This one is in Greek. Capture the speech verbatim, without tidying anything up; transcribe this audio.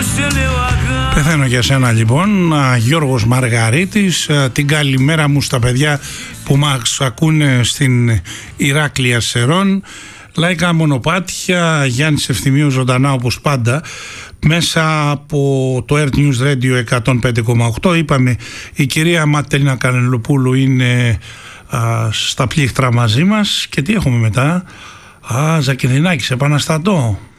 Πεθαίνω για σένα λοιπόν, Γιώργος Μαργαρίτης. Την καλημέρα μου στα παιδιά που μας ακούνε στην Ηράκλεια Σερών. Λαϊκά μονοπάτια, Γιάννης Ευθυμίου ζωντανά όπως πάντα μέσα από το Earth News Radio εκατόν πέντε κόμμα οκτώ. Είπαμε η κυρία Ματελίνα Κανελοπούλου είναι α, στα πλήκτρα μαζί μας. Και τι έχουμε μετά? Α, Ζακυνθινάκης, επαναστατώ.